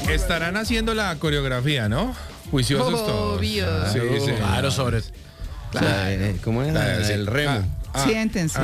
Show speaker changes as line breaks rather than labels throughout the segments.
Estarán haciendo la coreografía, ¿no? Juiciosos todos.
Obvio.
Sí, sí.
Claro, sobre.
¿Cómo es? El remo.
Siéntense.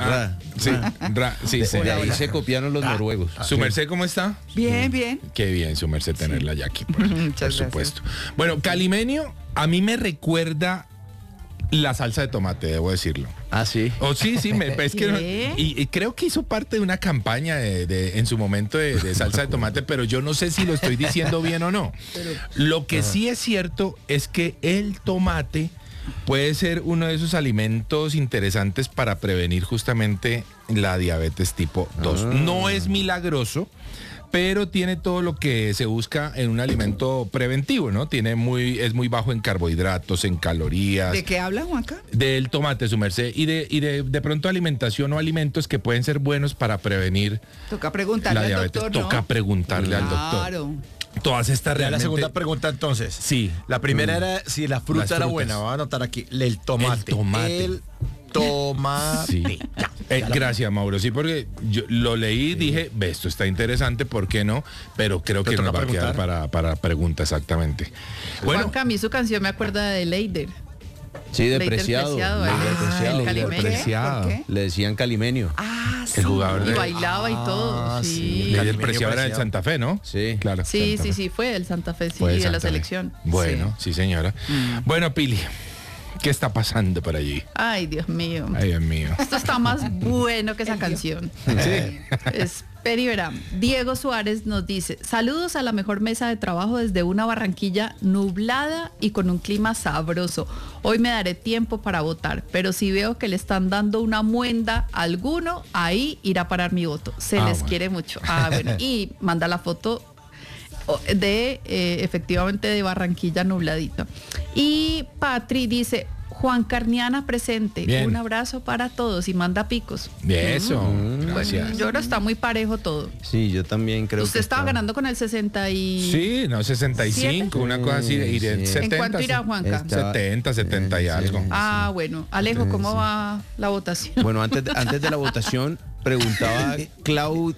Sí, sí.
De ahí se copiaron los noruegos.
¿Su merced cómo está?
Bien, bien.
Qué bien, su merced tenerla ya aquí, por
Muchas
supuesto. Bueno, calimenio a mí me recuerda la salsa de tomate, debo decirlo.
Ah, sí.
Oh, sí, es que
¿Qué?
y creo que hizo parte de una campaña en su momento de salsa de tomate, pero yo no sé si lo estoy diciendo bien o no. Lo que sí es cierto es que el tomate puede ser uno de esos alimentos interesantes para prevenir justamente la diabetes tipo 2. No es milagroso, pero tiene todo lo que se busca en un alimento preventivo, ¿no? Es muy bajo en carbohidratos, en calorías.
¿De qué habla, Juanca?
Del tomate, su merced, y de pronto alimentación o alimentos que pueden ser buenos para prevenir
Toca preguntarle
la
al
diabetes.
doctor, ¿no?
Toca preguntarle al doctor.
Claro.
Todas estas
La
realmente...
segunda pregunta entonces.
Sí.
La primera era si la fruta
Las
era
frutas.
buena. Voy a anotar aquí. El tomate.
El tomate.
El tomate.
Sí. Gracias, Mauro. Sí, porque yo lo leí y dije, ve, esto está interesante, ¿por qué no? Pero creo que
Te
nos
toca
va a quedar para pregunta exactamente. Bueno,
Juanca, a mí su canción me acuerda de Leider.
Sí,
Leider
depreciado.
Preciado,
Leider
el
Preciado.
calimeño.
Preciado.
¿Por qué?
Le decían calimenio.
Ah, sí.
El jugador
Y
de...
bailaba y todo.
sí.
Sí.
Leider
Calimeño
Preciado era del
Preciado.
Santa Fe, ¿no?
Sí.
Claro.
Sí,
Santa Fe.
sí, fue del Santa Fe, sí,
Fue del
de la
Santa Fe.
selección.
Bueno, sí, señora. Bueno, Pili, ¿qué está pasando por allí?
Ay, Dios mío.
Ay, Dios mío.
Esto está más bueno que esa canción.
Sí.
Espera, Diego Suárez nos dice: saludos a la mejor mesa de trabajo desde una Barranquilla nublada y con un clima sabroso. Hoy me daré tiempo para votar, pero si veo que le están dando una muenda a alguno, ahí irá a parar mi voto. Se les
bueno.
quiere mucho. Bueno, y manda la foto de efectivamente de Barranquilla nubladito. Y Patri dice: Juan Carniana presente.
Bien.
Un abrazo para todos y manda picos.
Eso, gracias.
Bueno, yo creo que está muy parejo todo.
Sí, yo también creo
Usted
que
estaba ganando con el 60 y...
Sí, no, 65, una cosa así, iré
Sí.
70.
¿En cuánto irá, Juanca?
70 y
Sí.
algo.
Ah, bueno. Alejo, ¿cómo va la votación?
Bueno, antes de la votación, preguntaba Clau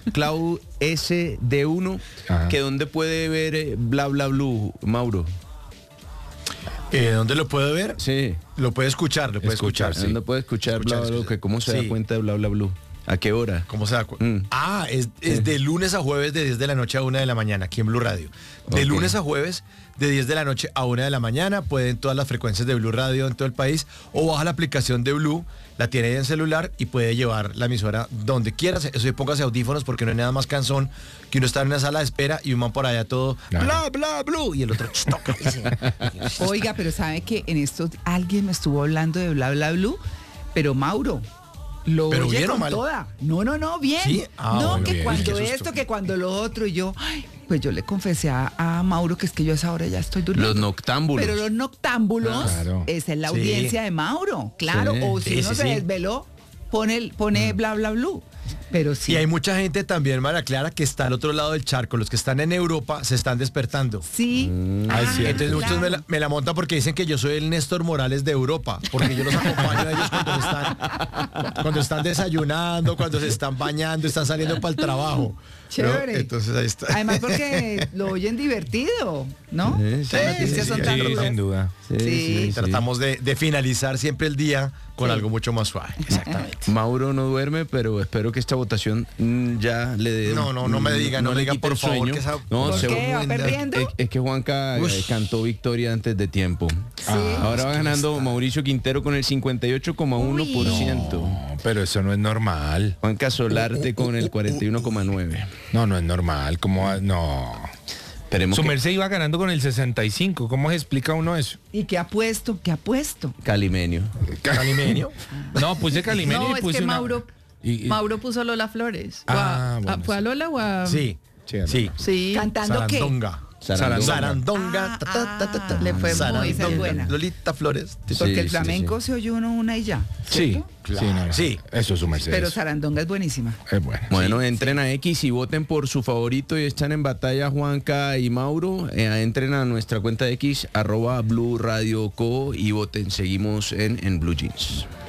SD1
Ajá.
que dónde puede ver Bla Bla Blue, Mauro.
¿Dónde lo puede ver?
Sí.
Lo puede escuchar, lo puede escuchar.
Sí.
¿Dónde puede escuchar Bla Bla Blue? Que ¿Cómo se da
Sí.
cuenta de Bla Bla Blue? ¿A qué hora?
¿Cómo se da cuenta? Es de lunes a jueves de 10 de la noche a 1 de la mañana, aquí en Blue Radio. De
Ok.
lunes a jueves, de 10 de la noche a 1 de la mañana, pueden todas las frecuencias de Blue Radio en todo el país, o baja la aplicación de Blue, la tiene ahí en celular y puede llevar la emisora donde quieras. Eso sí, póngase audífonos porque no hay nada más cansón que uno estar en una sala de espera y un man por allá todo,
Claro.
bla, bla, blue, y el otro, toca.
Oiga, pero ¿sabe que en esto alguien me estuvo hablando de Bla Bla Blue? Pero Mauro, lo
¿Pero
oye
bien o
con
mal?
toda. No, bien.
¿Sí? Ah,
no,
bueno,
que
bien.
cuando
Qué susto.
esto, que cuando lo otro, y yo, ay, pues yo le confesé a Mauro que es que yo a esa hora ya estoy durmiendo.
Los noctámbulos.
Pero los noctámbulos,
Claro.
esa es la
Sí.
audiencia de Mauro, claro.
Sí.
O si
Sí,
uno
sí,
se
sí.
desveló, pone Bla Bla Blue. Pero sí.
Y hay mucha gente también, María Clara, que está al otro lado del charco. Los que están en Europa se están despertando.
Sí.
Entonces muchos me la montan porque dicen que yo soy el Néstor Morales de Europa, porque yo los acompaño a ellos cuando están desayunando, cuando se están bañando, están saliendo para el trabajo.
Chévere.
¿No? Entonces ahí está.
Además porque lo oyen divertido, ¿no?
Sí,
Las noticias son tan
Sí,
rudas.
sin duda.
Sí.
Tratamos de finalizar siempre el día con
Sí.
algo mucho más suave. Exactamente.
Mauro no duerme, pero espero que esta votación ya le dé...
No me digan, no me
le
digan,
quite
por
el
favor,
sueño.
que esa-
No,
¿Por
se-
qué? ¿Va perdiendo?
Es que Juanca cantó victoria antes de tiempo.
Sí.
Ahora va ganando Mauricio Quintero con el 58,1%.
No, pero eso no es normal.
Juanca Solarte con el 41,9%.
No es normal. ¿Cómo va? No.
Esperemos
Su
que
merced iba ganando con el 65. ¿Cómo se explica uno eso?
¿Y qué ha puesto? ¿Qué ha puesto?
Calimenio.
Calimenio.
No, puse Calimenio
No,
y
es
puse
que
una...
Mauro puso Lola Flores.
Bueno,
¿Fue a
sí.
Lola o a...?
Sí, sí.
Sí.
¿Cantando qué?
Sarandonga.
Sarandonga.
Sarandonga.
Le fue muy
Sarandonga.
bien. Buena.
Lolita Flores.
Porque
Sí,
el
sí,
flamenco se oye una y ya.
Sí,
¿cierto?
sí, no.
Sí.
Eso es su merced.
Pero Sarandonga es buenísima.
Es bueno.
Bueno, entren a X y voten por su favorito y están en batalla Juanca y Mauro. Entren a nuestra cuenta de X, @Blue Radio Co y voten. Seguimos en Blue Jeans.